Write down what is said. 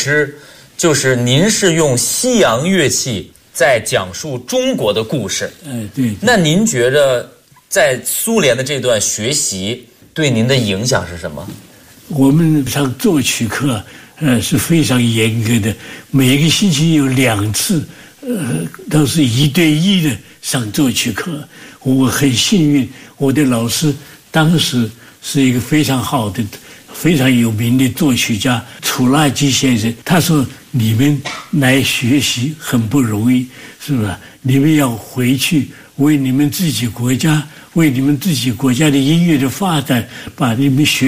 知，就是您是用西洋乐器在讲述中国的故事。 对。 那您觉得在苏联的这段学习对您的影响是什么？ 我们上作曲课，是非常严格的，每个星期有2次，都是1对1的上作曲课。我很幸运，我的老师当时是一个非常好的、非常有名的作曲家楚拉基先生。他说：“你们来学习很不容易，是吧？你们要回去为你们自己国家、为你们自己国家的音乐的发展，把你们学。”